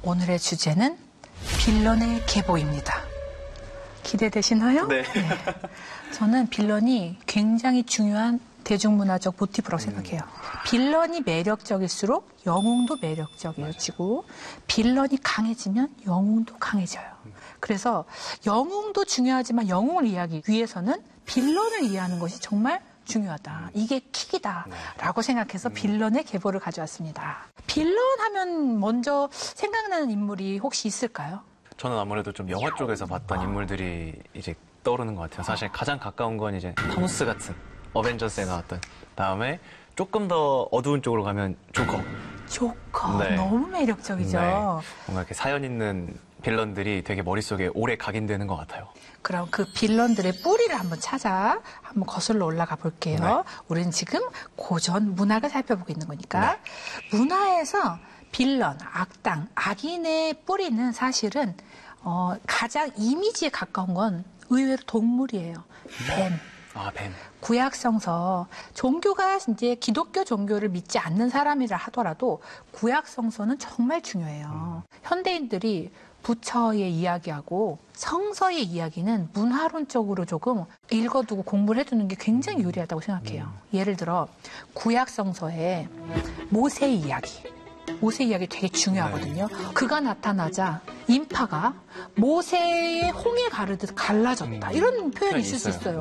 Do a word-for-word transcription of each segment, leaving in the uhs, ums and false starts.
오늘의 주제는 빌런의 계보입니다. 기대되시나요? 네. 네. 저는 빌런이 굉장히 중요한 대중문화적 모티브라고 생각해요. 빌런이 매력적일수록 영웅도 매력적이어지고 빌런이 강해지면 영웅도 강해져요. 그래서 영웅도 중요하지만 영웅을 이해하기 위해서는 빌런을 이해하는 것이 정말 중요하다. 이게 킥이다라고 생각해서 빌런의 계보를 가져왔습니다. 빌런 하면 먼저 생각나는 인물이 혹시 있을까요? 저는 아무래도 좀 영화 쪽에서 봤던 인물들이 이제 떠오르는 것 같아요. 사실 가장 가까운 건 이제 타노스 같은 어벤져스에 나왔던 다음에 조금 더 어두운 쪽으로 가면 조커. 조커 네. 너무 매력적이죠. 네. 뭔가 이렇게 사연 있는 빌런들이 되게 머릿속에 오래 각인되는 것 같아요. 그럼 그 빌런들의 뿌리를 한번 찾아 한번 거슬러 올라가 볼게요. 네. 우리는 지금 고전 문학을 살펴보고 있는 거니까. 네. 문화에서 빌런, 악당, 악인의 뿌리는 사실은 어, 가장 이미지에 가까운 건 의외로 동물이에요. 뱀. 아, 뱀. 구약성서, 종교가 이제 기독교 종교를 믿지 않는 사람이라 하더라도 구약성서는 정말 중요해요. 음. 현대인들이 부처의 이야기하고 성서의 이야기는 문화론적으로 조금 읽어두고 공부를 해두는 게 굉장히 유리하다고 생각해요. 음. 예를 들어 구약성서에 모세의 이야기. 모세 이야기 되게 중요하거든요. 네. 그가 나타나자 인파가 모세의 홍해 가르듯 갈라졌다. 이런 표현이 있을 수 있어요.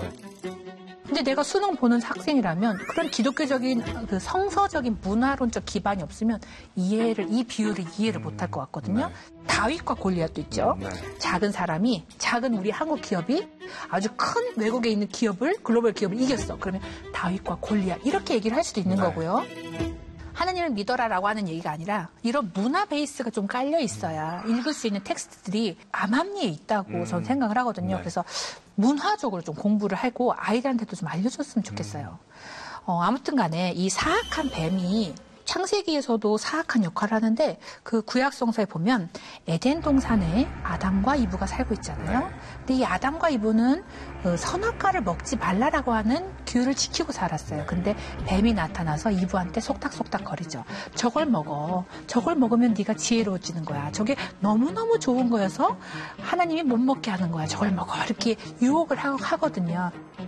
근데 내가 수능 보는 학생이라면 그런 기독교적인 그 성서적인 문화론적 기반이 없으면 이해를 이 비유를 이해를 못할 것 같거든요. 네. 다윗과 골리앗도 있죠. 네. 작은 사람이 작은 우리 한국 기업이 아주 큰 외국에 있는 기업을 글로벌 기업을 이겼어. 그러면 다윗과 골리앗 이렇게 얘기를 할 수도 있는 네. 거고요. 하나님을 믿어라라고 하는 얘기가 아니라 이런 문화 베이스가 좀 깔려 있어야 읽을 수 있는 텍스트들이 암암리에 있다고 음. 저는 생각을 하거든요. 네. 그래서 문화적으로 좀 공부를 하고 아이들한테도 좀 알려줬으면 좋겠어요. 음. 어, 아무튼 간에 이 사악한 뱀이 창세기에서도 사악한 역할을 하는데 그 구약성서에 보면 에덴 동산에 아담과 이브가 살고 있잖아요. 근데 이 아담과 이브는 선악과를 먹지 말라라고 하는 규율을 지키고 살았어요. 근데 뱀이 나타나서 이브한테 속닥속닥 거리죠. 저걸 먹어. 저걸 먹으면 네가 지혜로워지는 거야. 저게 너무너무 좋은 거여서 하나님이 못 먹게 하는 거야. 저걸 먹어. 이렇게 유혹을 하거든요.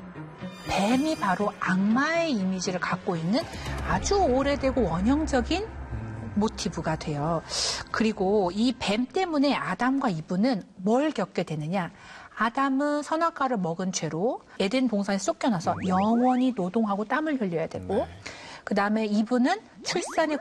뱀이 바로 악마의 이미지를 갖고 있는 아주 오래되고 원형적인 모티브가 돼요. 그리고 이 뱀 때문에 아담과 이브는 뭘 겪게 되느냐. 아담은 선악과를 먹은 죄로 에덴 동산에 쫓겨나서 영원히 노동하고 땀을 흘려야 되고 그 다음에 이브는 출산의